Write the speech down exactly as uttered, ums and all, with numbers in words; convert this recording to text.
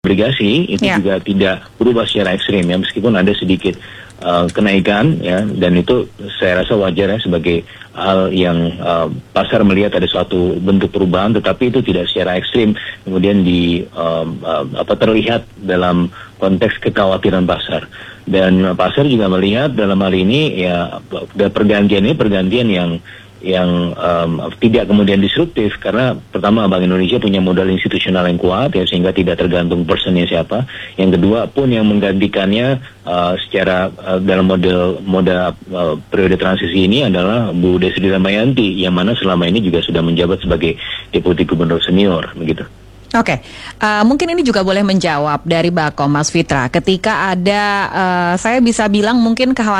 obligasi itu Ya. juga tidak berubah secara ekstrim ya, meskipun ada sedikit uh, kenaikan ya, dan itu saya rasa wajar ya sebagai hal yang uh, pasar melihat ada suatu bentuk perubahan, tetapi itu tidak secara ekstrim kemudian di um, uh, apa terlihat dalam konteks kekhawatiran pasar. Dan pasar juga melihat dalam hal ini ya pergantian ini pergantian yang yang um, tidak kemudian disruptif, karena pertama Bank Indonesia punya modal institusional yang kuat ya, sehingga tidak tergantung personnya siapa. Yang kedua pun yang menggantikannya uh, secara uh, dalam model model uh, periode transisi ini adalah Bu Desri Ramayhanti, yang mana selama ini juga sudah menjabat sebagai Deputi Gubernur Senior begitu. Oke, uh, mungkin ini juga boleh menjawab dari Bakom, Mas Fitra, ketika ada, uh, saya bisa bilang mungkin kekhawatiran